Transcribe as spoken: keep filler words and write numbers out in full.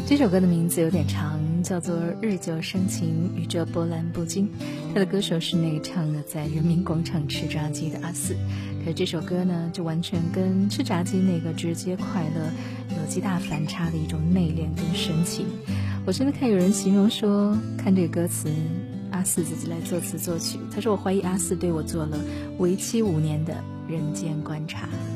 这首歌的名字有点长，叫做《日久生情，宇宙波澜不惊》。他的歌手是那个唱的在人民广场吃炸鸡的阿四。可是这首歌呢，就完全跟吃炸鸡那个直接快乐有极大反差的一种内敛跟深情。我真的看有人形容说，看这个歌词，阿四自己来作词作曲。他说我怀疑阿四对我做了为期五年的人间观察。